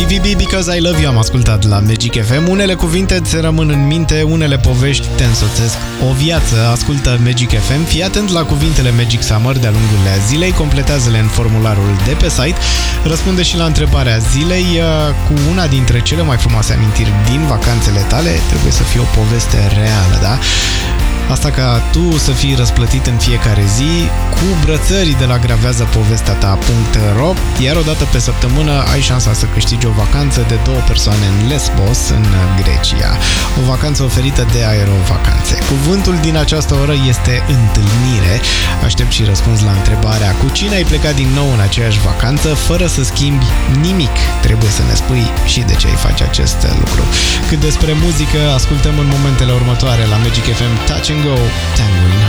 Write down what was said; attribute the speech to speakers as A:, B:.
A: VVB Because I Love You am ascultat la Magic FM. Unele cuvinte ți rămân în minte, unele povești te însoțesc o viață. Ascultă Magic FM, fii atent la cuvintele Magic Summer de-a lungul zilei, completează-le în formularul de pe site, răspunde și la întrebarea zilei cu una dintre cele mai frumoase amintiri din vacanțele tale. Trebuie să fie o poveste reală, da? Asta ca tu să fii răsplătit în fiecare zi cu brățării de la gravează-povestea-ta.ro, iar o dată pe săptămână ai șansa să câștigi o vacanță de 2 persoane în Lesbos, în Grecia. O vacanță oferită de Aerovacanțe. Cuvântul din această oră este întâlnire. Aștept și răspuns la întrebarea: cu cine ai plecat din nou în aceeași vacanță fără să schimbi nimic? Trebuie să ne spui și de ce ai face acest lucru. Cât despre muzică, ascultăm în momentele următoare la Magic FM Touch and Go, Tango in